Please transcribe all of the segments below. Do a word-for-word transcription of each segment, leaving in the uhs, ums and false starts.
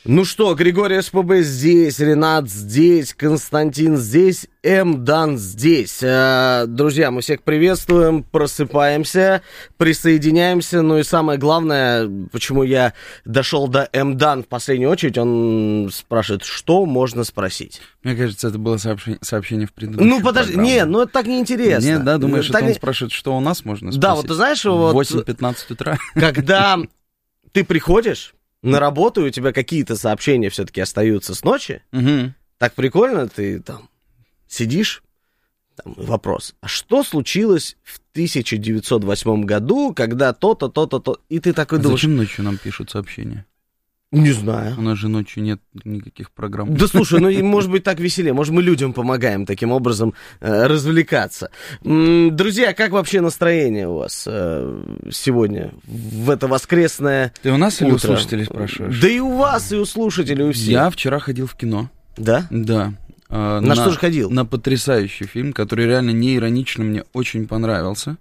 Ну что, Григорий СПБ здесь, Ренат здесь, Константин здесь, М-Дан здесь. Друзья, мы всех приветствуем, просыпаемся, присоединяемся. Ну и самое главное, почему я дошел до М-Дан в последнюю очередь, он спрашивает, что можно спросить. Мне кажется, это было сообщение, сообщение в предыдущем. Ну подожди, программе. не, ну это так неинтересно. Нет, да, думаешь, так... что он спрашивает, что у нас можно спросить? Да, вот ты знаешь, вот... восемь пятнадцать утра. Когда ты приходишь на работу, и у тебя какие-то сообщения все-таки остаются с ночи, Угу. так прикольно, ты там сидишь, там вопрос, а что случилось в тысяча девятьсот восьмом году, когда то-то, то-то, то, и ты такой А думаешь... зачем ночью нам пишут сообщения? Не знаю. У нас же ночью нет никаких программ. Да слушай, ну и может быть так веселее, может мы людям помогаем таким образом э, развлекаться. М, друзья, как вообще настроение у вас э, сегодня, в это воскресное Ты у нас или у утро? слушателей спрашиваешь? Да и у вас, и у слушателей, у всех. Я вчера ходил в кино. Да? Да. А, На что же ходил? На потрясающий фильм, который реально не иронично мне очень понравился.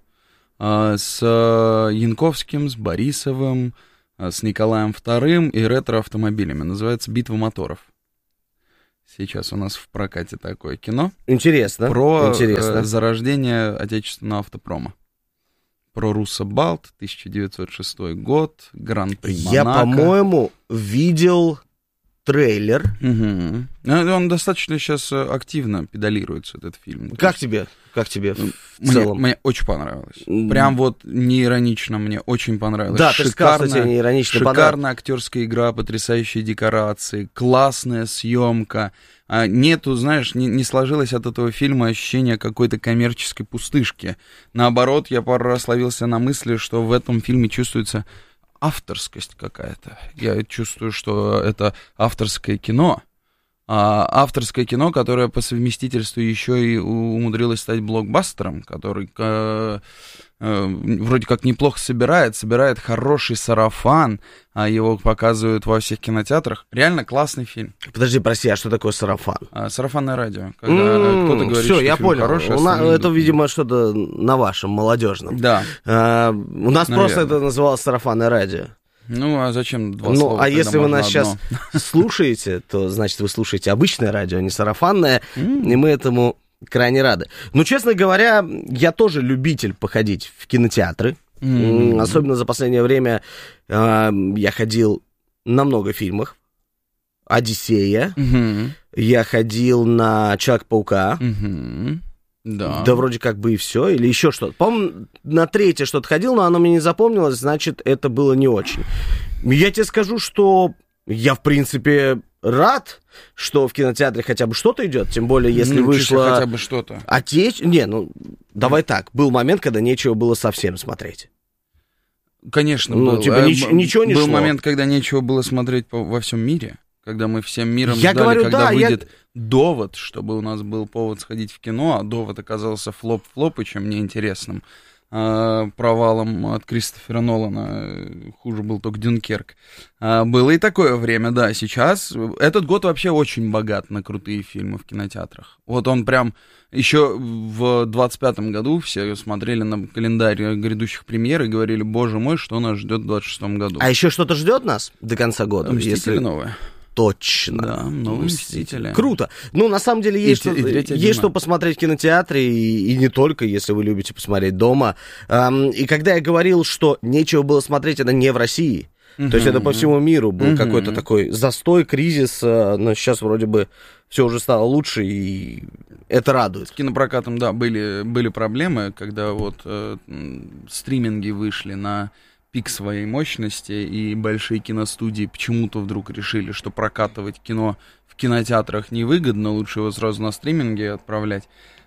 А, с а, Янковским, с Борисовым, а, с Николаем вторым и ретро-автомобилями. Называется «Битва моторов». Сейчас у нас в прокате такое кино. Интересно. Про интересно. э, зарождение отечественного автопрома. Про Руссобалт, тысяча девятьсот шестой год, Гран-при Я, Монако. по-моему, видел трейлер. Угу. Он достаточно сейчас активно педалируется, этот фильм. Как тебе? Как тебе в Мне, целом? мне очень понравилось. Прям вот неиронично мне очень понравилось. Да, ты сказал, что тебе неиронично понравилось. Шикарная актерская игра, потрясающие декорации, классная съемка. А нету, знаешь, не, не сложилось от этого фильма ощущение какой-то коммерческой пустышки. Наоборот, я пару раз ловился на мысли, что в этом фильме чувствуется авторскость какая-то. Я чувствую, что это авторское кино. А авторское кино, которое по совместительству еще и умудрилось стать блокбастером, который э, э, вроде как неплохо собирает, собирает хороший сарафан, а его показывают во всех кинотеатрах. Реально классный фильм. Подожди, прости, а что такое сарафан? А, сарафанное радио. Когда mm, кто-то говорит, все, что я фильм понял. хороший, У нас, это, идут. видимо, что-то на вашем, молодежном. Да. А, у нас Наверное. просто это называлось сарафанное радио. Ну, а зачем два ну, слова? а если вы нас одно? сейчас слушаете, то, значит, вы слушаете обычное радио, а не сарафанное, Mm. и мы этому крайне рады. Ну, честно говоря, я тоже любитель походить в кинотеатры. Mm. Особенно за последнее время э, я ходил на много фильмов. «Одиссея». Mm-hmm. Я ходил на «Человека-паука». Mm-hmm. Да. Да вроде как бы и все, или еще что-то. По-моему, на третье что-то ходил, но оно мне не запомнилось, значит, это было не очень. Я тебе скажу, что я, в принципе, рад, что в кинотеатре хотя бы что-то идет, тем более, если ну, вышло... хотя бы что-то. Отеч... Не, ну, давай так, был момент, когда нечего было совсем смотреть. Конечно, ну, был. Типа, нич- ничего не был шло. момент, когда нечего было смотреть по- во всем мире. Когда мы всем миром я ждали, говорю, когда да, выйдет я... «Довод», чтобы у нас был повод сходить в кино, а «Довод» оказался флоп-флопычем неинтересным, э, провалом от Кристофера Нолана, хуже был только «Дюнкерк». А, было и такое время, да, сейчас. Этот год вообще очень богат на крутые фильмы в кинотеатрах. Вот он прям... Еще в двадцать пятом году все смотрели на календарь грядущих премьер и говорили, боже мой, что нас ждет в двадцать шестом году. А еще что-то ждет нас до конца года? «Мстители» если... новые. Точно. Да, новые «Мстители». Круто. Ну, на самом деле, есть, И, что, и есть что посмотреть в кинотеатре, и, и не только, если вы любите посмотреть дома. Эм, и когда я говорил, что нечего было смотреть, это не в России. Uh-huh. То есть это по всему миру был uh-huh. какой-то такой застой, кризис, но сейчас вроде бы все уже стало лучше, и это радует. С кинопрокатом, да, были, были проблемы, когда вот э, стриминги вышли на пик своей мощности, и большие киностудии почему-то вдруг решили, что прокатывать кино в кинотеатрах невыгодно, лучше его сразу на стриминге отправлять.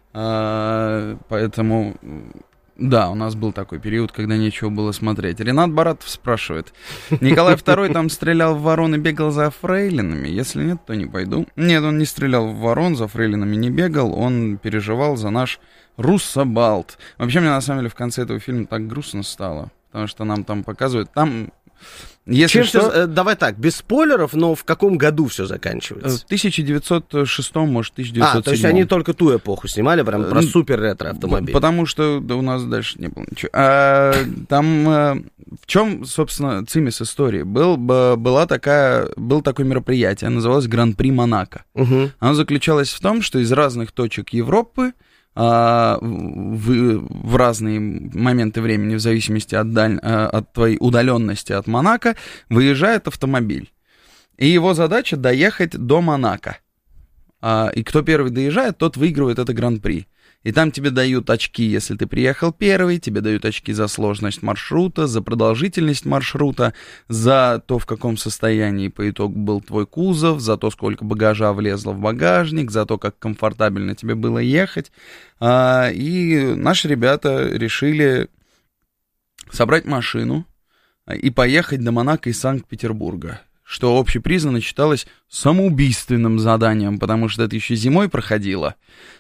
А, поэтому... Да, у нас был такой период, когда нечего было смотреть. Ренат Баратов спрашивает. Николай второй там стрелял в ворон и бегал за фрейлинами? Если нет, то не пойду. Нет, он не стрелял в ворон, за фрейлинами не бегал. Он переживал за наш Руссобалт. Вообще, мне на самом деле в конце этого фильма так грустно стало. Потому что нам там показывают... Там Если Чем что, все, давай так, без спойлеров, но в каком году все заканчивается? в тысяча девятьсот шестом, может, тысяча девятьсот седьмом. А, то есть они только ту эпоху снимали, прям про супер ретро автомобиль. Потому что да, у нас дальше не было ничего. А, там а, в чем, собственно, цимис истории? Был, была такая, было такое мероприятие, называлось Гран-при Монако. Угу. Оно заключалось в том, что из разных точек Европы а, в, в разные моменты времени, в зависимости от, даль, от твоей удаленности от Монако, выезжает автомобиль. И его задача доехать до Монако. А, и кто первый доезжает, тот выигрывает это гран-при. И там тебе дают очки, если ты приехал первый, тебе дают очки за сложность маршрута, за продолжительность маршрута, за то, в каком состоянии по итогу был твой кузов, за то, сколько багажа влезло в багажник, за то, как комфортабельно тебе было ехать. А, и наши ребята решили собрать машину и поехать до Монако из Санкт-Петербурга, что общепризнанно считалось самоубийственным заданием, потому что это еще зимой проходило.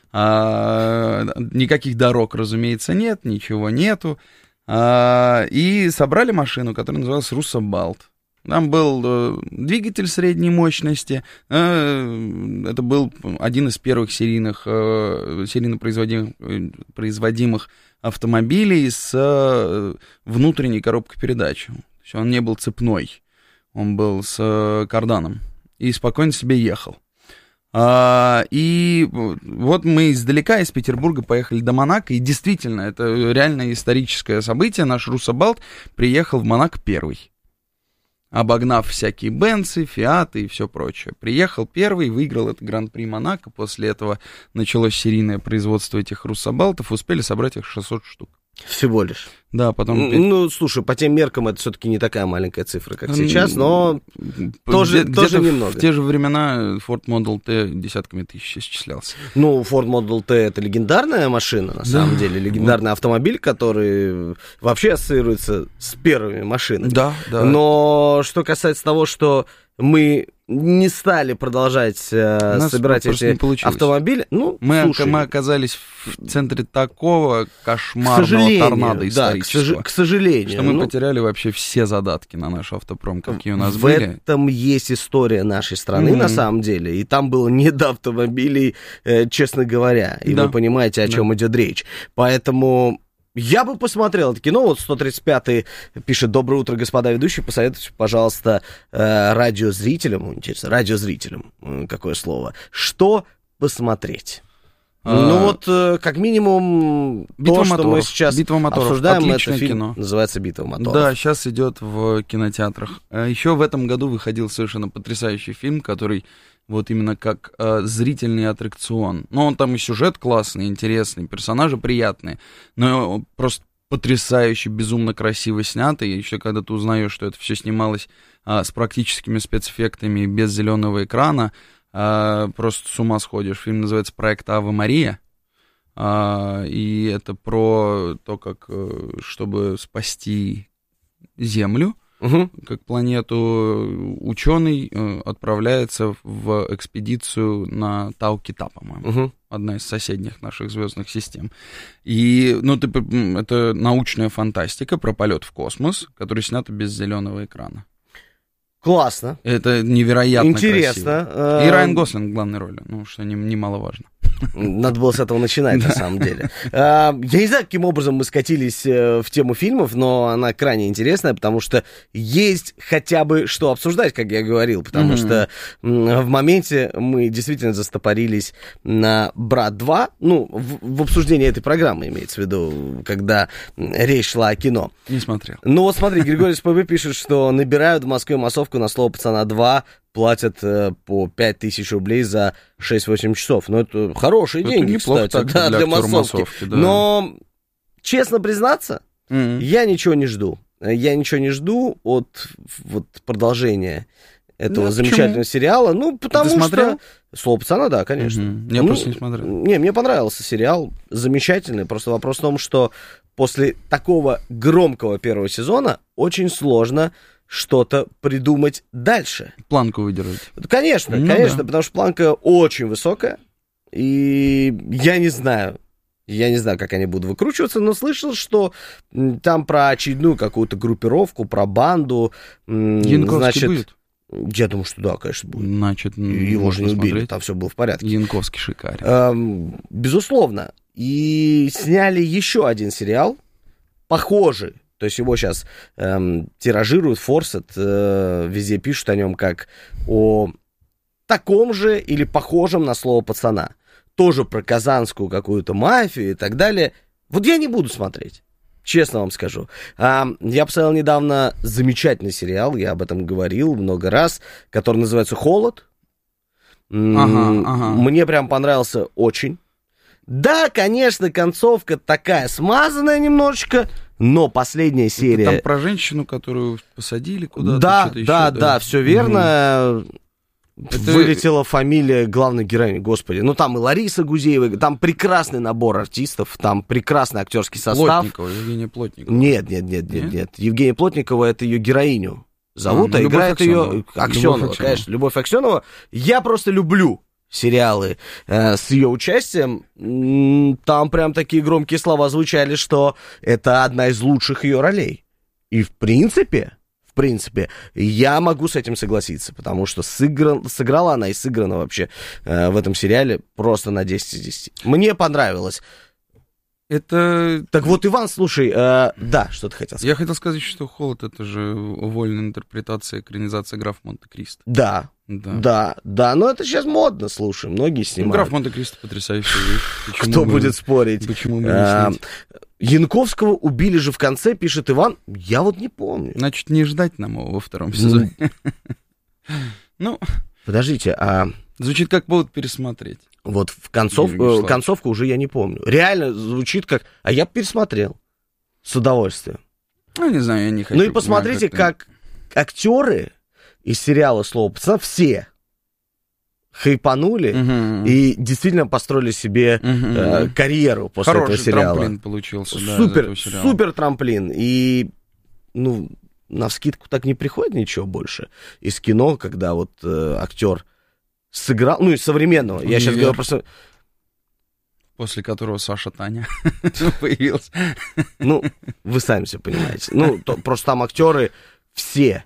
А, никаких дорог, разумеется, нет, ничего нету. А, и собрали машину, которая называлась «Руссобалт». Там был э, двигатель средней мощности. Э, это был один из первых серийных, э, серийно производимых, э, производимых автомобилей с э, внутренней коробкой передач. То есть он не был цепной, он был с э, карданом. И спокойно себе ехал. А, и вот мы издалека, из Петербурга, поехали до Монако, и действительно, это реально историческое событие. Наш Руссобалт приехал в Монако первый, обогнав всякие Бенцы, Фиаты и все прочее. Приехал первый, выиграл это Гран-при Монако, после этого началось серийное производство этих Руссобалтов, успели собрать их шестьсот штук. Всего лишь. Да, потом... Ну, слушай, по тем меркам это все-таки не такая маленькая цифра, как сейчас, но Где- тоже, где-то тоже в- немного. В те же времена Ford Model T десятками тысяч исчислялся. Ну, Ford Model T — это легендарная машина, на самом деле, легендарный автомобиль, который вообще ассоциируется с первыми машинами. Да, да. Но что касается того, что мы не стали продолжать э, нас собирать просто эти не получилось. автомобили, ну, Мы, слушай, мы оказались в центре такого к кошмарного сожалению, торнадо да, к, исторического, сож- к сожалению. что мы ну, потеряли вообще все задатки на наш автопром, какие у нас в были. этом есть история нашей страны, Мгм. на самом деле. И там было не до автомобилей, э, честно говоря. И Да. вы понимаете, о Да. чем идет речь. Поэтому я бы посмотрел это кино. Вот сто тридцать пятый пишет: доброе утро, господа ведущие. Посоветуйте, пожалуйста, э, радиозрителям, интересно, радиозрителям, э, какое слово, что посмотреть. А, Ну вот, э, как минимум, «Битва то, что мы моторов». сейчас «Битва моторов». обсуждаем, Отличное это фильм кино. называется «Битва моторов». Да, сейчас идет в кинотеатрах. А еще в этом году выходил совершенно потрясающий фильм, который вот именно как э, зрительный аттракцион. Ну, он там и сюжет классный, интересный, персонажи приятные, но просто потрясающе, безумно красиво снято. И еще когда ты узнаешь, что это все снималось а, с практическими спецэффектами, без зеленого экрана, а, просто с ума сходишь. Фильм называется «Проект Ave Мария». А, и это про то, как, э, чтобы спасти Землю, Угу. как планету, ученый э, отправляется в экспедицию на Тау-Кита, по-моему, Угу. одна из соседних наших звездных систем. И, ну, ты, м, это научная фантастика про полет в космос, который снят без зеленого экрана. Классно. Это невероятно Интересно. красиво. И Райан Гослинг в главной роли, ну, что не- немаловажно. Надо было с этого начинать, на самом деле. А, Я не знаю, каким образом мы скатились э, в тему фильмов, но она крайне интересная, потому что есть хотя бы что обсуждать, как я говорил, потому Мгм. что м, в моменте мы действительно застопорились на «Брат два», ну, в, в обсуждении этой программы, имеется в виду, когда м, речь шла о кино. Не смотрел. Ну вот смотри, Григорий СПБ пишет, что набирают в Москве массовку на слово «Пацана два», платят э, по пять тысяч рублей за шесть-восемь часов. Ну, это хорошие Это деньги, неплохо кстати, так да, для для актера массовки. массовки, да. Но, честно признаться, Мгм. я ничего не жду. Я ничего не жду от вот, продолжения этого Да, замечательного почему? сериала. Ну, потому что... смотрел? «Слово пацана», да, конечно. Мгм. Я Ну, просто не смотрел. Не, мне понравился сериал, замечательный. Просто вопрос в том, что после такого громкого первого сезона очень сложно что-то придумать дальше. Планку выдержать. Конечно, Ну конечно, да. потому что планка очень высокая, и я не знаю, Я не знаю, как они будут выкручиваться, но слышал, что там про очередную какую-то группировку, про банду. Янковский значит, будет? Я думаю, что да, конечно, будет. Значит, его же не убили, смотреть. Там все было в порядке. Янковский шикарен. Эм, безусловно. И сняли еще один сериал, похожий. То есть его сейчас эм, тиражируют, форсят, э, везде пишут о нем как о таком же или похожем на слово пацана. Тоже про казанскую какую-то мафию и так далее. Вот я не буду смотреть, честно вам скажу. А, я посмотрел недавно замечательный сериал, я об этом говорил много раз, который называется «Холод». Ага, ага. Мне прям понравился очень. Да, конечно, концовка такая смазанная немножечко, но последняя серия... Это там про женщину, которую посадили куда-то? Да, что-то еще, да, да, да, все верно. Угу. Это... Вылетела фамилия главной героини, господи. Ну, там и Лариса Гузеева, там прекрасный набор артистов, там прекрасный актерский состав. Плотникова, Евгения Плотникова. Нет, нет, нет, нет, нет. нет. Евгения Плотникова — это ее героиню зовут, а, ну, а играет Аксенова. ее Аксенова, Любовь конечно, Любовь Аксенова. Я просто люблю сериалы э, с ее участием. Там прям такие громкие слова звучали, что это одна из лучших ее ролей. И в принципе... В принципе, я могу с этим согласиться, потому что сыгран, сыграла она и сыграна вообще э, в этом сериале просто на десять из десяти. Мне понравилось. Это... Так вот, Иван, слушай, э, да, что ты хотел сказать? Я хотел сказать, что «Холод» — это же вольная интерпретация, экранизация «Граф Монте-Кристо». Да, да, да, да, но это сейчас модно, слушай, многие снимают. Ну, «Граф Монте-Кристо» потрясающая вещь. Почему Кто мы... будет спорить? Почему мы не а, снять? Янковского убили же в конце, пишет Иван, я вот не помню. Значит, не ждать нам его во втором сезоне. Ну, подождите, а... Звучит как повод пересмотреть. Вот в концов... концовку уже я не помню. Реально звучит как... А я пересмотрел. С удовольствием. Ну, не знаю, я не хочу. Ну и посмотрите, как актеры из сериала «Слово пацана» все хайпанули угу. и действительно построили себе угу. э, карьеру после Хороший этого сериала. Трамплин получился, да, супер, супер трамплин. И, ну, навскидку так не приходит ничего больше из кино, когда вот э, актер сыграл, ну, из современного. Универ. Я сейчас говорю просто... После которого Саша Таня появился. Ну, вы сами все понимаете. Ну, то, просто там актеры все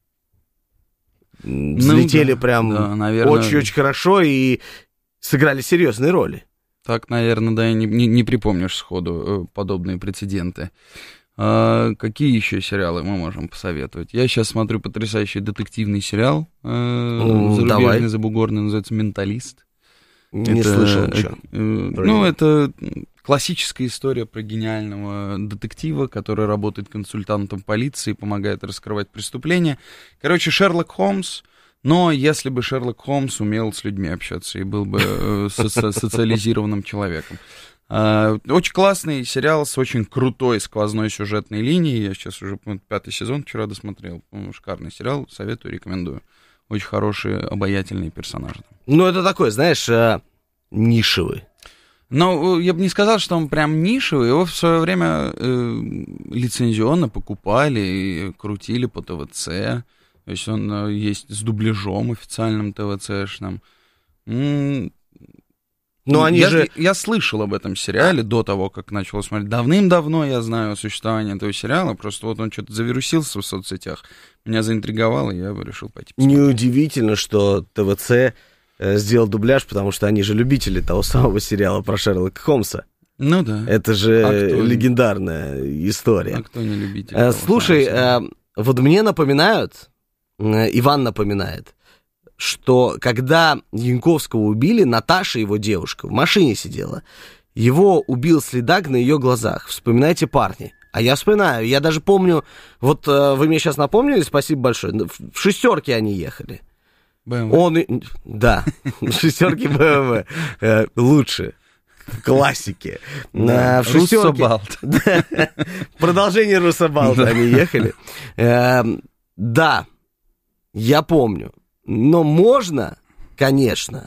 взлетели ну, да, прям да, наверное... очень-очень хорошо и сыграли серьезные роли. Так, наверное, да, и не, не, не припомнишь сходу подобные прецеденты. А, какие еще сериалы мы можем посоветовать? Я сейчас смотрю потрясающий детективный сериал, э, ну, зарубежный, давай. Забугорный, называется «Менталист». Не это, слышал ничего. Э, ну, это классическая история про гениального детектива, который работает консультантом полиции, помогает раскрывать преступления. Короче, Шерлок Холмс, но если бы Шерлок Холмс умел с людьми общаться и был бы э, соци- социализированным человеком. Э, очень классный сериал с очень крутой сквозной сюжетной линией. Я сейчас уже пятый сезон вчера досмотрел. Шикарный сериал, советую, рекомендую. Очень хорошие, обаятельные персонажи. Ну, это такой, знаешь, э, нишевый. Но я бы не сказал, что он прям нишевый. Его в свое время э, лицензионно покупали и крутили по ТВЦ. То есть он э, есть с дубляжом официальным ТВЦшным. М- Но они я, же... я слышал об этом сериале до того, как начал смотреть. Давным-давно я знаю о существовании этого сериала. Просто вот он что-то завирусился в соцсетях. Меня заинтриговало, и я решил пойти посмотреть. Неудивительно, что ТВЦ сделал дубляж, потому что они же любители того самого сериала про Шерлока Холмса. Ну да. Это же а легендарная история. А кто не любитель? А, слушай, а, вот мне напоминают, Иван напоминает, что когда Янковского убили, Наташа, его девушка, в машине сидела. Его убил следак на ее глазах. Вспоминайте, парни. А я вспоминаю, я даже помню, вот вы мне сейчас напомнили, спасибо большое, в шестерке они ехали. бэ эм вэ? Он, да, в шестерке бэ эм вэ, э, лучше, классики. Да, в шестерке, продолжение Руссобалта они ехали. Э, да, я помню, но можно, конечно,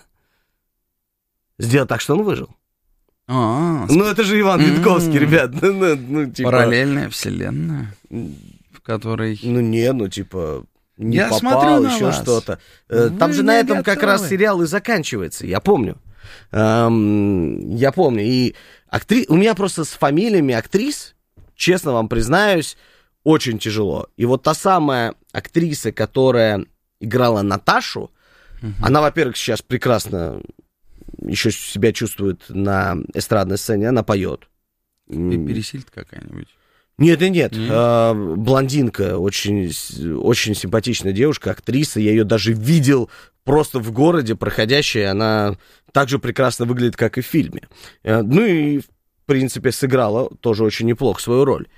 сделать так, что он выжил. А, ну, это же Иван Янковский, ребят. Ну, ну, ну, типа... Параллельная вселенная, в которой... Ну, не, ну, типа, не я попал, смотрю на еще вас. что-то. Вы Там же на этом готовы. как раз сериал и заканчивается, я помню. Эм, я помню. И актри... у меня просто с фамилиями актрис, честно вам признаюсь, очень тяжело. И вот та самая актриса, которая играла Наташу, uh-huh. она, во-первых, сейчас прекрасно еще себя чувствует на эстрадной сцене, она поет. Пересильд какая-нибудь? Нет, нет, нет. Mm. А, блондинка, очень, очень симпатичная девушка, актриса. Я ее даже видел просто в городе, проходящая. Она так же прекрасно выглядит, как и в фильме. Ну и, в принципе, сыграла тоже очень неплохо свою роль.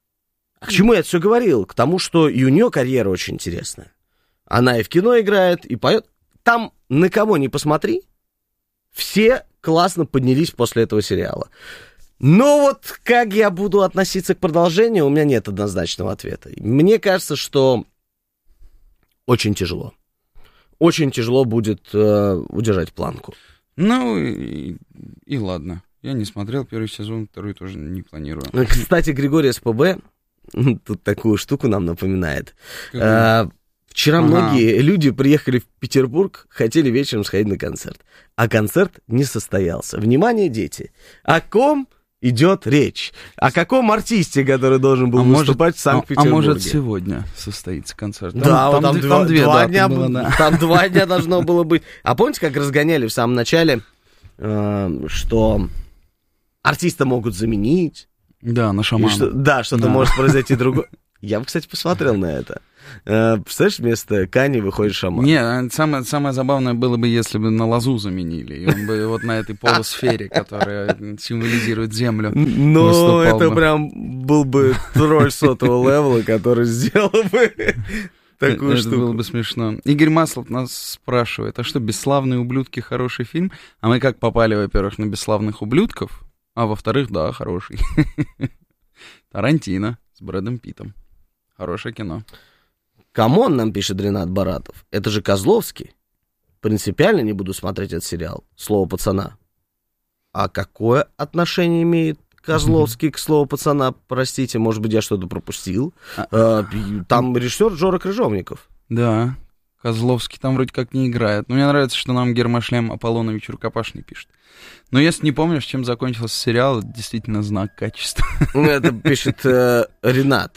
А к чему я это все говорил? К тому, что и у нее карьера очень интересная. Она и в кино играет, и поет. Там на кого ни посмотри, все классно поднялись после этого сериала. Но вот как я буду относиться к продолжению, у меня нет однозначного ответа. Мне кажется, что очень тяжело. Очень тяжело будет э, удержать планку. Ну, и, и ладно. Я не смотрел первый сезон, второй тоже не планирую. Кстати, Григорий СПБ тут такую штуку нам напоминает. Э, вчера ага. многие люди приехали в Петербург, хотели вечером сходить на концерт. А концерт не состоялся. Внимание, дети! О ком идет речь? О каком артисте, который должен был а выступать может, в Санкт-Петербурге? А, а может, сегодня состоится концерт? Там, да, там, там, там, два, там две два даты дня, было, да. Там два дня должно было быть. А помните, как разгоняли в самом начале, э, что артиста могут заменить? Да, на шамана. Что, да, что-то да. может произойти другое. Я бы, кстати, посмотрел на это. Представляешь, вместо Кани выходит шаман. Не, самое, самое забавное было бы, если бы на лозу заменили. И он бы вот на этой полусфере, которая символизирует землю, ну, это бы. Прям был бы тролль сотого левела, который сделал бы такую это штуку. Это было бы смешно. Игорь Маслов нас спрашивает, а что, «Бесславные ублюдки» хороший фильм? А мы как попали, во-первых, на «Бесславных ублюдков», а во-вторых, да, хороший. Тарантино с Брэдом Питтом. Хорошее кино. Камон, нам пишет Ренат Баратов. Это же Козловский. Принципиально не буду смотреть этот сериал. Слово пацана. А какое отношение имеет Козловский к слову пацана? Простите, может быть, я что-то пропустил. А... Там режиссер Жора Крыжовников. Да, Козловский там вроде как не играет. Но мне нравится, что нам Гермошлем Аполлонович Рукопашный пишет. Но если не помнишь, чем закончился сериал, это действительно знак качества. Это пишет э, Ренат.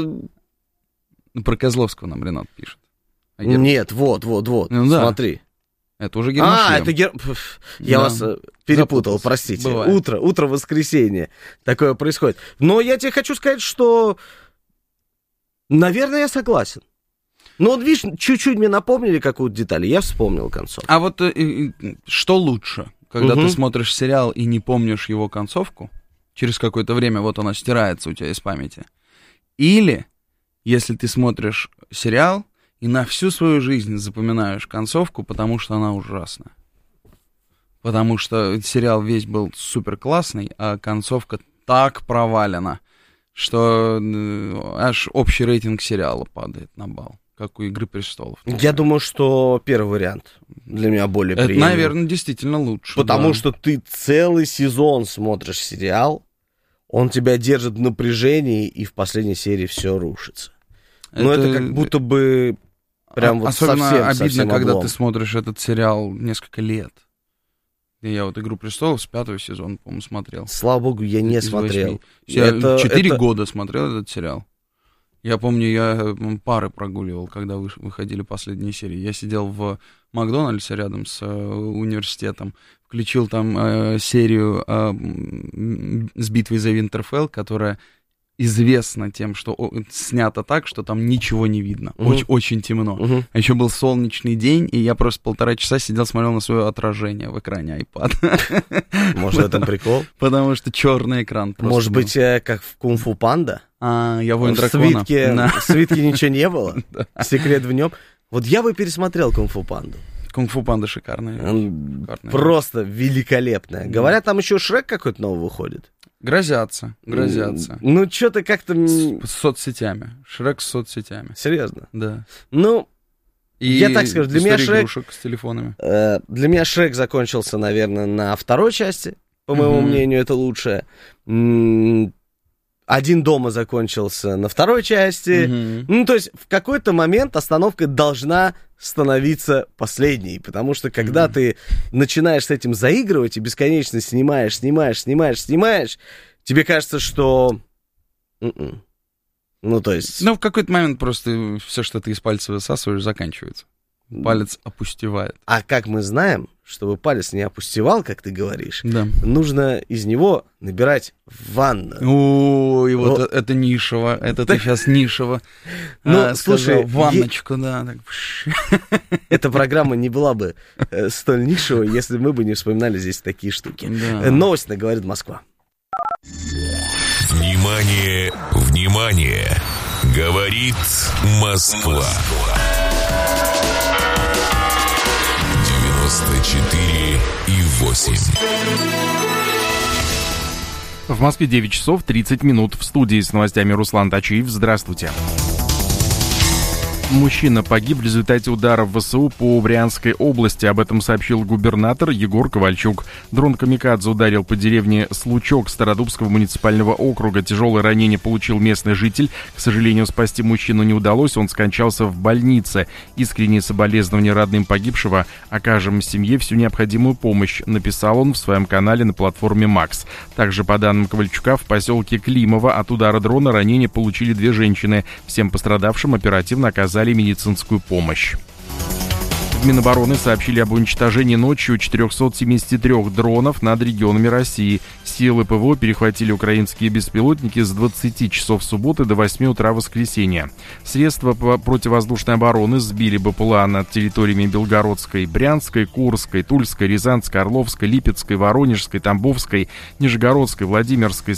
Про Козловского нам Ренат пишет. А Гер... Нет, вот, вот, вот, ну, да. Смотри. Это уже Гермошлем. А, это Гер... Я да. вас перепутал, Запутался. Простите. Бывает. Утро, утро воскресенье. Такое происходит. Но я тебе хочу сказать, что, наверное, я согласен. Ну, вот видишь, чуть-чуть мне напомнили какую-то деталь, я вспомнил концовку. А вот э, что лучше, когда угу. ты смотришь сериал и не помнишь его концовку, через какое-то время вот она стирается у тебя из памяти, или... Если ты смотришь сериал и на всю свою жизнь запоминаешь концовку, потому что она ужасна. Потому что сериал весь был супер классный, а концовка так провалена, что аж общий рейтинг сериала падает на балл, как у «Игры престолов». Я думаю, что первый вариант для меня более Это, приемлемый. наверное, действительно лучше. Потому да. что ты целый сезон смотришь сериал, он тебя держит в напряжении, и в последней серии все рушится. Ну, это... это как будто бы прям а, вот особенно совсем, обидно, совсем когда облом. Ты смотришь этот сериал несколько лет. И я вот «Игру престолов» с пятого сезона, по-моему, смотрел. Слава богу, я не смотрел. Я четыре это... года смотрел этот сериал. Я помню, я пары прогуливал, когда выходили последние серии. Я сидел в Макдональдсе рядом с э, университетом, включил там э, серию э, с битвой за Винтерфелл, которая известна тем, что о, снято так, что там ничего не видно. Uh-huh. Очень, очень темно. Uh-huh. А еще был солнечный день, и я просто полтора часа сидел, смотрел на свое отражение в экране iPad. Может, в этом прикол? Потому что черный экран. Может быть, как в «Кунг-фу панда»? А, я воин дракона. В свитке ничего не было? Секрет в нем? Вот я бы пересмотрел «Кунг-фу панду». «Кунг-фу панда» шикарная. Просто великолепная. Говорят, там еще «Шрек» какой-то новый выходит. Грозятся, грозятся. Ну, что-то как-то... С, с соцсетями. Шрек с соцсетями. Серьезно? Да. Ну, и я так скажу, для меня Шрек... игрушек с телефонами. Э, для меня Шрек закончился, наверное, на второй части. По моему mm-hmm. мнению, это лучшее. М-м, «Один дома» закончился на второй части. Mm-hmm. Ну, то есть в какой-то момент остановка должна становиться последней, потому что когда mm-hmm. ты начинаешь с этим заигрывать и бесконечно снимаешь, снимаешь, снимаешь, снимаешь, тебе кажется, что... Mm-mm. Ну, то есть... Ну, в какой-то момент просто все, что ты из пальца высасываешь, заканчивается. Палец опустевает. А как мы знаем, чтобы палец не опустевал, как ты говоришь, да. нужно из него набирать ванну. Ой, вот О... это нишево, это ты сейчас нишево. Ну, а, слушай, ванночку, е... да. Так... Эта программа не была бы э, столь нишевой, если мы бы не вспоминали здесь такие штуки. Да. Новость говорит Москва. Внимание, внимание! Говорит Москва. девяносто четыре и восемь. В Москве девять часов тридцать минут. В студии с новостями Руслан Тачиев. Здравствуйте. Мужчина погиб в результате удара в ВСУ по Брянской области. Об этом сообщил губернатор Егор Ковальчук. Дрон «Камикадзе» ударил по деревне Случок Стародубского муниципального округа. Тяжелое ранение получил местный житель. К сожалению, спасти мужчину не удалось. Он скончался в больнице. Искренние соболезнования родным погибшего. Окажем семье всю необходимую помощь, написал он в своем канале на платформе Макс. Также, по данным Ковальчука, в поселке Климово от удара дрона ранения получили две женщины. Всем пострадавшим оперативно оказали медицинскую помощь. В Минобороны сообщили об уничтожении ночью четырехсот семидесяти трёх дронов над регионами России. Силы ПВО перехватили украинские беспилотники с двадцати часов субботы до восьми утра воскресенья. Средства противовоздушной обороны сбили БПЛА над территориями Белгородской, Брянской, Курской, Тульской, Рязанской, Орловской, Липецкой, Воронежской, Тамбовской, Нижегородской, Владимирской,